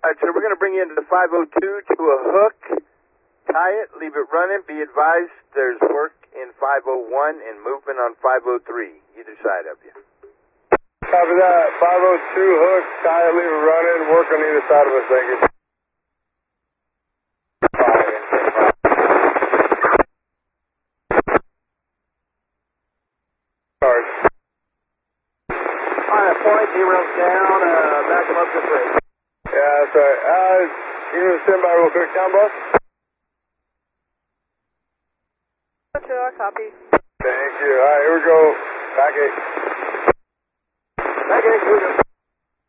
Alright, so we're going to bring you into the 502 to a hook. Tie it, leave it running. Be advised there's work in 501 and movement on 503. Either side of you. Copy that. 502 hook, tie it, leave it running. Work on either side of us, thank you. Alright, point, zero's down, back him up to 3. Yeah, that's right. You need to stand by real quick, down, boss? Copy. Thank you. Alright, here we go. Back 8. Back 8,